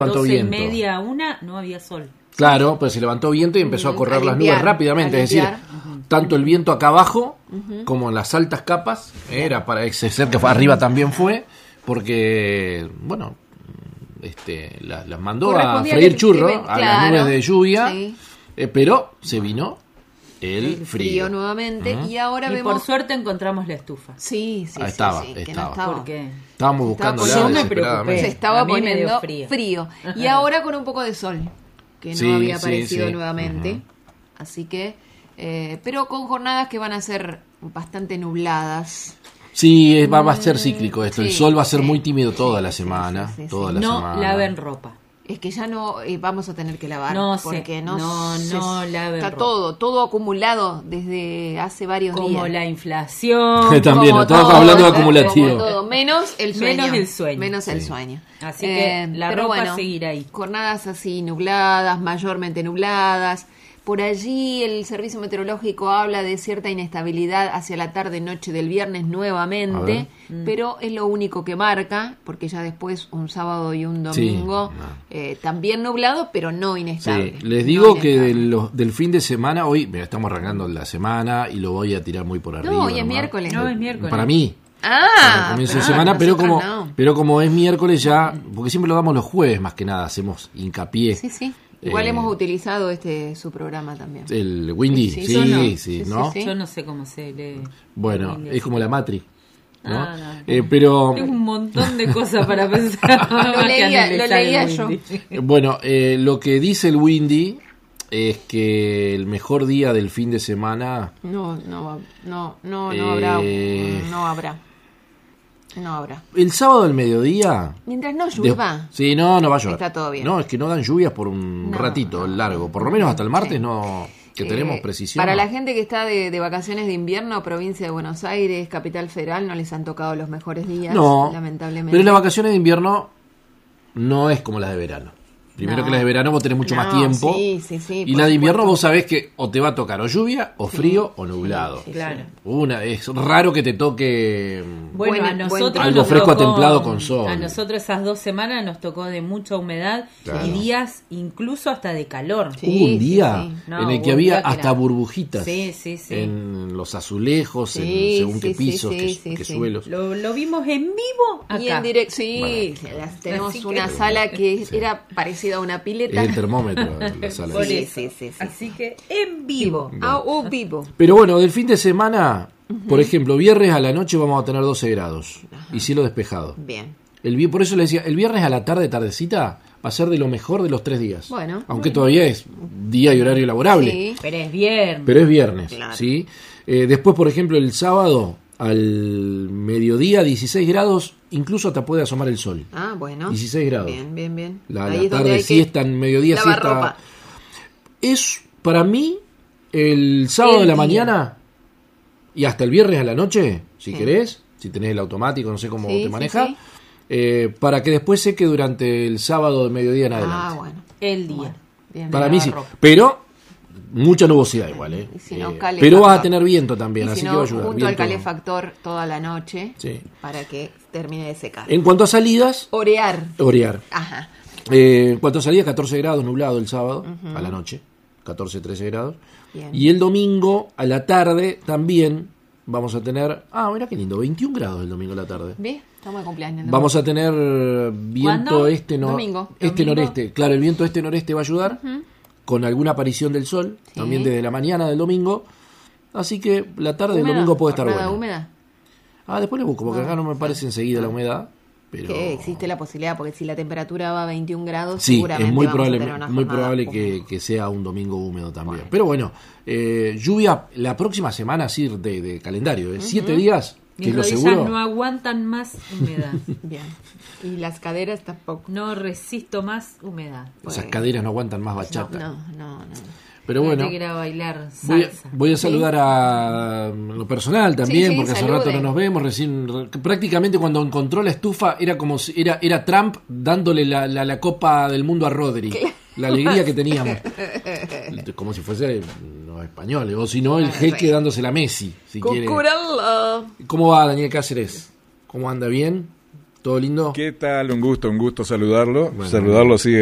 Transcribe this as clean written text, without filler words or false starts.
12 y viento. media, 1, no había sol. Claro, pues se levantó viento y empezó a correr las nubes rápidamente. Es decir, tanto el viento acá abajo como en las altas capas, era para ser que fue arriba también fue, porque, bueno, las mandó a freír churro a las nubes de lluvia, pero se vino el frío nuevamente. Y ahora vemos... por suerte encontramos la estufa. Sí. Estaba. Porque estábamos buscando yo me preocupé. Se estaba poniendo frío. Y ahora con un poco de sol, que no había aparecido nuevamente. Así que, pero con jornadas que van a ser bastante nubladas. Sí, va a ser cíclico esto. El sol va a ser muy tímido toda la semana. Toda la semana. No laven ropa. Es que ya no vamos a tener que lavar. Porque laven está ropa. todo acumulado desde hace varios días. Como la inflación. También, estamos hablando de acumulativo. Todo, menos el sueño. Menos el sueño. Así que la ropa seguirá ahí. Jornadas así nubladas, mayormente nubladas. Por allí el servicio meteorológico habla de cierta inestabilidad hacia la tarde-noche del viernes nuevamente, pero es lo único que marca, porque ya después un sábado y un domingo también nublado, pero no inestable. Sí. Les digo que del fin de semana, hoy estamos arrancando la semana y lo voy a tirar muy por arriba. No, hoy es miércoles. No, es miércoles. Para mí. Comienzo de semana, pero como es miércoles ya, porque siempre lo damos los jueves más que nada, hacemos hincapié. Sí. Igual hemos utilizado su programa también. El Windy, sí, ¿no? Yo no sé cómo se lee. Bueno, es como la Matrix, ¿no? Pero tengo un montón de cosas para pensar. Lo leía yo. Bueno, lo que dice el Windy es que el mejor día del fin de semana... No habrá. El sábado al mediodía... Mientras no llueva. Sí, no va a llover. Está todo bien. No, es que no dan lluvias por un ratito largo. Por lo menos hasta el martes que tenemos precisión. Para la gente que está de vacaciones de invierno, provincia de Buenos Aires, capital federal, no les han tocado los mejores días, lamentablemente. Pero las vacaciones de invierno no es como las de verano. Primero que las de verano vos tenés mucho más tiempo. Sí, y la de invierno vos sabés que o te va a tocar o lluvia, o frío, o nublado. Claro. Es raro que te toque a nosotros algo fresco a templado con sol. A nosotros esas 2 semanas nos tocó de mucha humedad y días incluso hasta de calor. Hubo un día en el que había hasta burbujitas en los azulejos, según qué pisos, qué suelos. Lo vimos en vivo acá. Y en directo. Tenemos una sala que era parecida a una pileta. Es el termómetro la sala. Así que en vivo. Vivo. Pero bueno, del fin de semana, por ejemplo, viernes a la noche vamos a tener 12 grados y cielo despejado. Bien. Por eso le decía, el viernes a la tardecita va a ser de lo mejor de los 3 días. Bueno. Aunque todavía es día y horario laborable. Sí. Pero es viernes. Claro. ¿sí? Después, por ejemplo, el sábado al mediodía, 16 grados, incluso hasta puede asomar el sol. Bueno. 16 grados. Bien. La tarde siesta, en mediodía siesta. Ropa. Es, para mí, el sábado de la mañana y hasta el viernes a la noche, si querés, si tenés el automático, no sé cómo te maneja, para que después seque durante el sábado de mediodía en adelante. Bueno. El día. Bien, para mí sí, pero mucha nubosidad igual, si no, pero vas a tener viento también, y así si que no, va a ayudar. junto al calefactor toda la noche para que termine de secar. En cuanto a salidas, Orear. Ajá. En cuanto a salidas, 14 grados nublado el sábado a la noche, 14-13 grados. Bien. Y el domingo a la tarde también vamos a tener, mira qué lindo, 21 grados el domingo a la tarde. ¿Ves? Estamos de cumpleaños. Vamos a tener viento Domingo. noreste. Claro, el viento este-noreste va a ayudar, con alguna aparición del sol, también desde la mañana del domingo. Así que la tarde del domingo puede estar buena. ¿Húmeda? Después le busco, porque acá no me parece enseguida la humedad. Pero... Que existe la posibilidad, porque si la temperatura va a 21 grados, sí, seguramente es muy vamos probable, a tener una muy jornada probable húmeda. que sea un domingo húmedo también. Pero bueno, lluvia la próxima semana, así de calendario, 7 días, que es lo seguro. No aguantan más humedad. Bien. Y las caderas tampoco. No resisto más humedad. Esas caderas no aguantan más bachata. No. Pero bueno, que ir a bailar salsa. voy a saludar a lo personal también, porque hace rato no nos vemos. Prácticamente cuando encontró la estufa era como si era Trump dándole la Copa del Mundo a Rodri. La alegría que teníamos. Como si fuese los españoles, o si no, el jeque dándosela a Messi, si quiere. ¿Cómo va Daniel Cáceres? ¿Cómo anda? ¿Bien? ¿Todo lindo? ¿Qué tal? Un gusto saludarlo. Saludarlo así